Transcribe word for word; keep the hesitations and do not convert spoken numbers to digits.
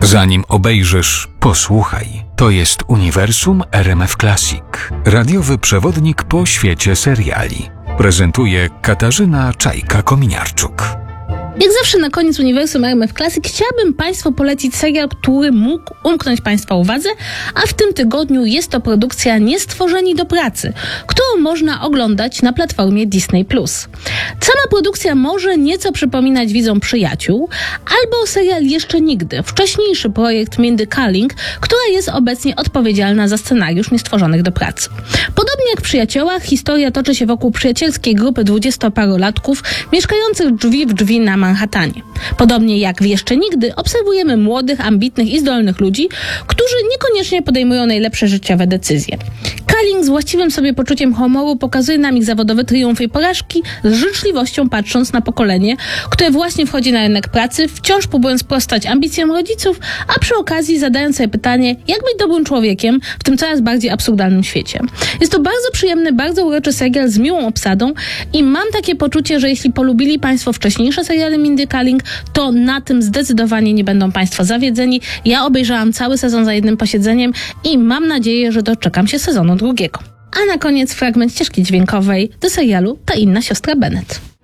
Zanim obejrzysz, posłuchaj. To jest Uniwersum R M F Classic. Radiowy przewodnik po świecie seriali. Prezentuje Katarzyna Czajka-Kominiarczuk. Jak zawsze na koniec Uniwersum R M F Classic chciałabym Państwu polecić serial, który mógł umknąć Państwa uwadze, a w tym tygodniu jest to produkcja Niestworzeni do pracy, którą można oglądać na platformie Disney plus. Sama produkcja może nieco przypominać widzom Przyjaciół, albo serial Jeszcze Nigdy, wcześniejszy projekt Mindy Kaling, która jest obecnie odpowiedzialna za scenariusz Niestworzonych do pracy. Podobnie jak w Przyjaciołach, historia toczy się wokół przyjacielskiej grupy dwudziestoparolatków mieszkających drzwi w drzwi na Manhattanie. Podobnie jak w Jeszcze Nigdy obserwujemy młodych, ambitnych i zdolnych ludzi, którzy niekoniecznie podejmują najlepsze życiowe decyzje. Kaling z właściwym sobie poczuciem humoru pokazuje nam ich zawodowe triumfy i porażki, z życzliwością patrząc na pokolenie, które właśnie wchodzi na rynek pracy, wciąż próbując sprostać ambicjom rodziców, a przy okazji zadając sobie pytanie, jak być dobrym człowiekiem w tym coraz bardziej absurdalnym świecie. Jest to bardzo przyjemny, bardzo uroczy serial z miłą obsadą i mam takie poczucie, że jeśli polubili Państwo wcześniejsze seriale Mindy Kaling, to na tym zdecydowanie nie będą Państwo zawiedzeni. Ja obejrzałam cały sezon za jednym posiedzeniem i mam nadzieję, że doczekam się sezonu drugiego. A na koniec fragment ścieżki dźwiękowej do serialu Ta inna siostra Bennet.